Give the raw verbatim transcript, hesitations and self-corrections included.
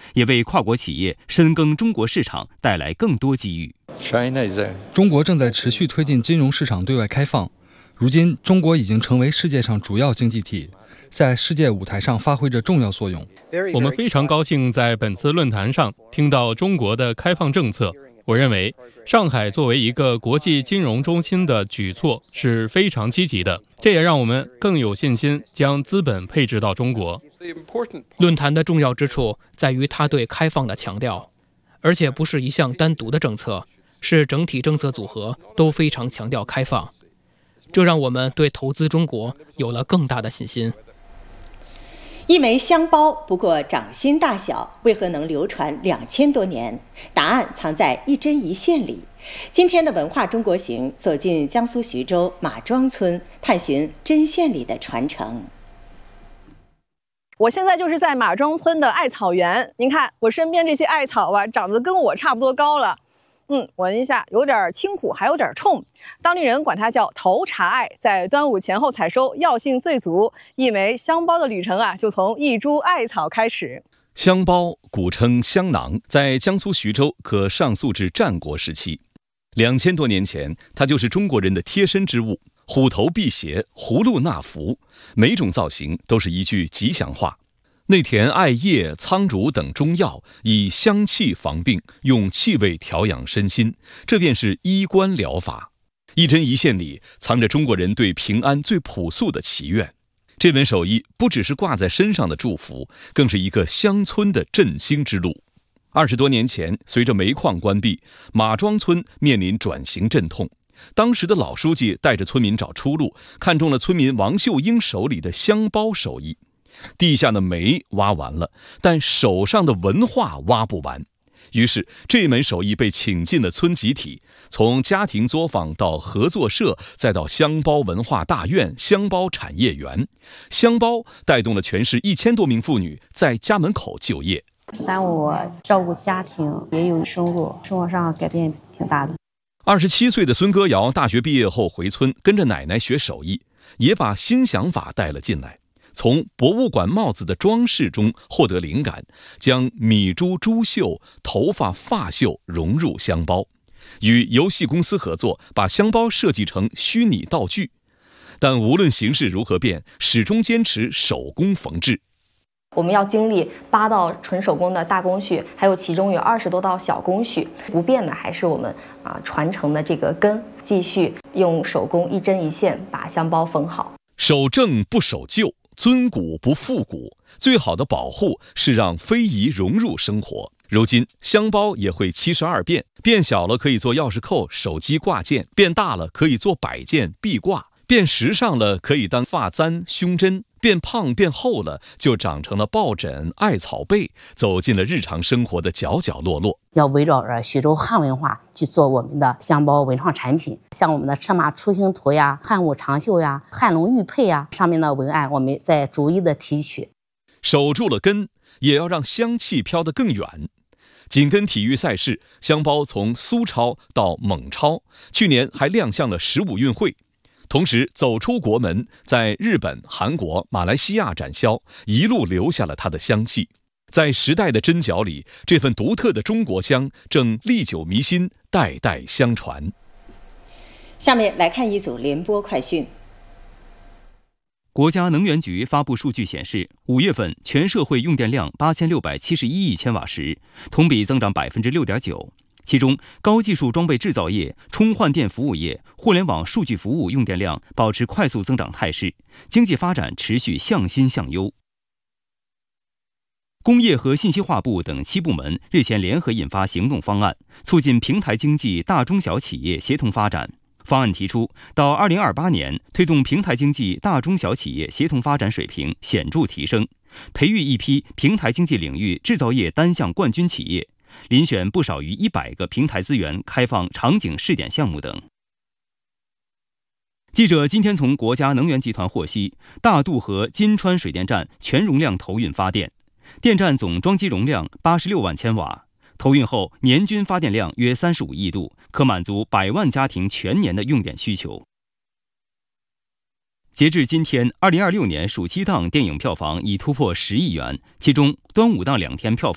也为跨国企业深耕中国市场带来更多机遇。 中国正在持续推进金融市场对外开放，如今中国已经成为世界上主要经济体，在世界舞台上发挥着重要作用。 我们非常高兴在本次论坛上听到中国的开放政策。我认为上海作为一个国际金融中心的举措是非常积极的，这也让我们更有信心将资本配置到中国。 论坛的重要之处在于它对开放的强调，而且不是一项单独的政策，是整体政策组合都非常强调开放，这让我们对投资中国有了更大的信心。 一枚香包不过掌心大小，为何能流传两千多年？答案藏在一针一线里。今天的文化中国行走进江苏徐州马庄村，探寻针线里的传承。 我现在就是在马庄村的艾草园，您看我身边这些艾草啊，长得跟我差不多高了。嗯，闻一下，有点清苦，还有点冲。当地人管它叫头茶艾，在端午前后采收，药性最足。一枚香包的旅程啊，就从一株艾草开始。 香包古称香囊，在江苏徐州可上溯至战国时期。两千多年前，它就是中国人的贴身之物，虎头辟邪，葫芦纳福，每种造型都是一句吉祥话。内填艾叶、苍术等中药，以香气防病，用气味调养身心，这便是医官疗法。一针一线里藏着中国人对平安最朴素的祈愿。这门手艺不只是挂在身上的祝福，更是一个乡村的振兴之路。二十多年前，随着煤矿关闭，马庄村面临转型阵痛。当时的老书记带着村民找出路，看中了村民王秀英手里的香包手艺。地下的煤挖完了，但手上的文化挖不完。于是这门手艺被请进了村集体，从家庭作坊到合作社，再到香包文化大院、香包产业园。香包带动了全市一千多名妇女在家门口就业。 耽误我照顾家庭，也有收入，生活上改变挺大的。 二十七岁的孙歌瑶大学毕业后回村，跟着奶奶学手艺，也把新想法带了进来。从博物馆帽子的装饰中获得灵感，将米珠珠绣、头发发绣融入香包，与游戏公司合作，把香包设计成虚拟道具。但无论形势如何变，始终坚持手工缝制。 我们要经历八道纯手工的大工序，还有其中有二十多道小工序，不变的还是我们啊传承的这个根，继续用手工一针一线把香包缝好。 守正不守旧，尊古不复古，最好的保护是让非遗融入生活。如今香包也会七十二变，变小了可以做钥匙扣、手机挂件，变大了可以做摆件、壁挂，变时尚了可以当发簪、胸针，变胖变厚了就长成了抱枕、艾草被，走进了日常生活的角角落落。 要围绕着徐州汉文化去做我们的香包文创产品，像我们的车马出行图呀、汉武长袖呀、汉龙玉佩呀，上面的文案我们在逐一的提取。 守住了根，也要让香气飘得更远。紧跟体育赛事，香包从苏超到蒙超，去年还亮相了十五运会。同时走出国门，在日本、韩国、马来西亚展销，一路留下了它的香气。在时代的针脚里，这份独特的中国香正历久弥新，代代相传。 下面来看一组联播快讯。 国家能源局发布数据显示，五月份全社会用电量八千六百七十一亿千瓦时，同比增长百分之六点九。其中，高技术装备制造业、充换电服务业、互联网数据服务用电量保持快速增长态势，经济发展持续向新向优。工业和信息化部等七部门日前联合印发行动方案，促进平台经济大中小企业协同发展。方案提出，到二零二八年，推动平台经济大中小企业协同发展水平显著提升，培育一批平台经济领域制造业单项冠军企业，遴选不少于一百个平台资源开放场景试点项目等。记者今天从国家能源集团获悉，大渡河金川水电站全容量投运发电，电站总装机容量八十六万千瓦，投运后年均发电量约三十五亿度，可满足百万家庭全年的用电需求。截至今天，二零二六年暑期档电影票房已突破十亿元，其中端午档两天票房